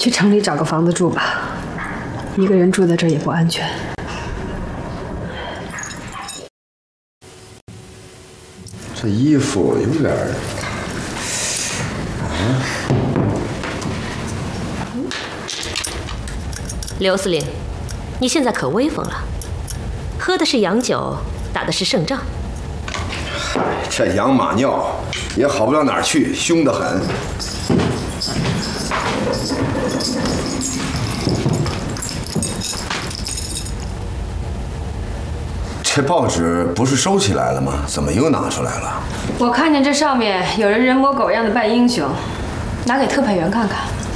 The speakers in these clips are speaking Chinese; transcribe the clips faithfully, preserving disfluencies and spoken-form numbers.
去城里找个房子住吧，一个人住在这儿也不安全。 这衣服有点儿……啊！ 刘司令，你现在可威风了，喝的是洋酒，打的是胜仗。 这洋马尿也好不了哪儿去，凶得很。这报纸不是收起来了吗？怎么又拿出来了？ 我看见这上面有人人模狗样的扮英雄，拿给特派员看看。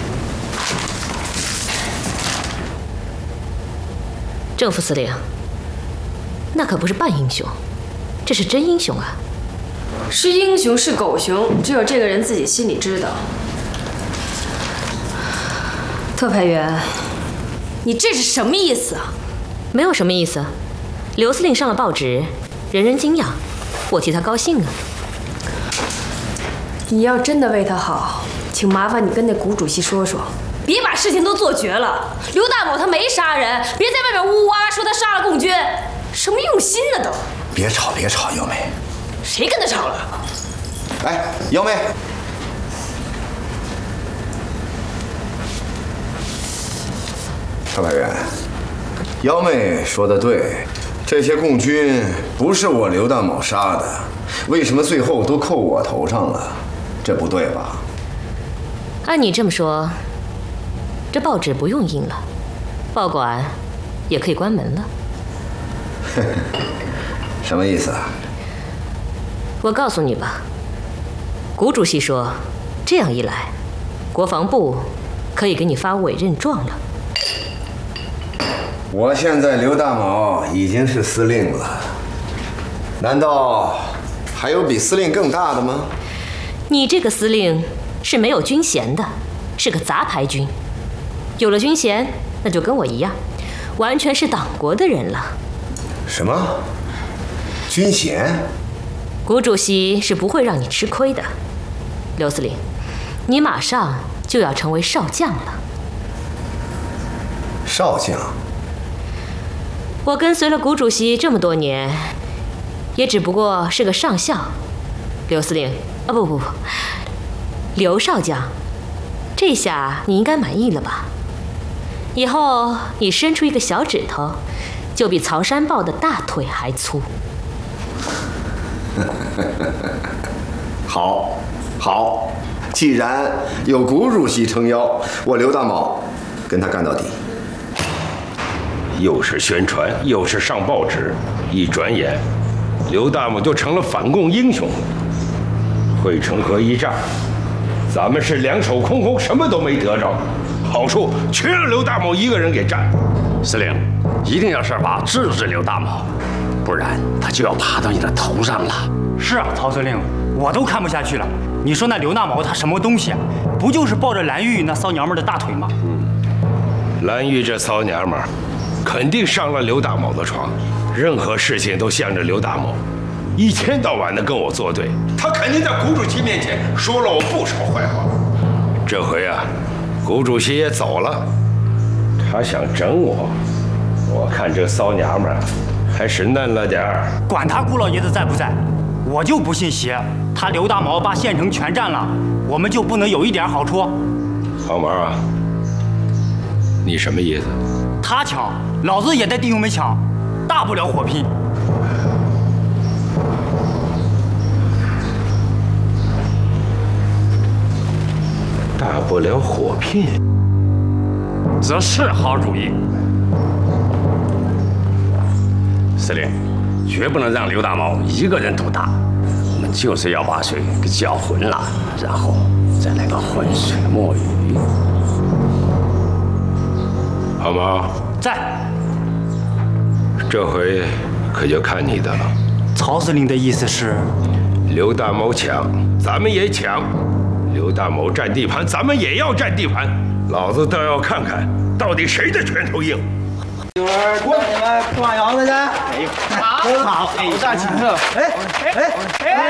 正副司令，那可不是扮英雄，这是真英雄啊！ 是英雄是狗熊，只有这个人自己心里知道。特派员，你这是什么意思啊？ 没有什么意思。刘司令上了报纸，人人敬仰，我替他高兴啊。 你要真的为他好，请麻烦你跟那谷主席说说，别把事情都做绝了。刘大某他没杀人，别在外面呜呜哇哇说他杀了共军，什么用心呢都。 别吵，别吵，幺妹。 谁跟他吵了？ 哎，幺妹。特派员，幺妹说的对。这些共军不是我刘大某杀的，为什么最后都扣我头上了？这不对吧？ 按你这么说，这报纸不用印了，报馆也可以关门了。 什么意思啊？ 我告诉你吧，谷主席说，这样一来，国防部可以给你发委任状了。 我现在刘大某已经是司令了，难道还有比司令更大的吗？ 你这个司令是没有军衔的，是个杂牌军。有了军衔，那就跟我一样，完全是党国的人了。 什么？军衔？ 谷主席是不会让你吃亏的。刘司令，你马上就要成为少将了。 少将？ 我跟随了谷主席这么多年，也只不过是个上校。刘司令，啊不不不，刘少将，这下你应该满意了吧？以后你伸出一个小指头，就比曹山豹的大腿还粗。 好，好，既然有谷主席撑腰，我刘大某跟他干到底。 又是宣传，又是上报纸，一转眼，刘大某就成了反共英雄了。汇成河一战，咱们是两手空空，什么都没得着，好处全让刘大某一个人给占。 司令，一定要设法制止刘大某，不然他就要爬到你的头上了。 是啊，曹司令，我都看不下去了。你说那刘大某他什么东西啊？不就是抱着蓝玉那骚娘们的大腿吗？ 嗯，蓝玉这骚娘们儿。肯定上了刘大某的床，任何事情都向着刘大某，一天到晚的跟我作对。他肯定在谷主席面前说了我不少坏话。这回啊，谷主席也走了，他想整我，我看这骚娘们儿还是嫩了点儿。 管他顾老爷子在不在，我就不信邪，他刘大毛把县城全占了，我们就不能有一点好处？ 黄毛啊，你什么意思？ 他抢，老子也带弟兄们抢，大不了火拼。 大不了火拼， 这是好主意。司令，绝不能让刘大毛一个人独大，我们就是要把水给搅浑了，然后再来个浑水摸鱼。 好吗？ 在。 这回可就看你的了。 曹司令的意思是， 刘大某抢，咱们也抢；刘大某占地盘，咱们也要占地盘。老子倒要看看，到底谁的拳头硬。 一会儿过你们吃完羊子去。哎呦，好，好，大请客。哎哎哎。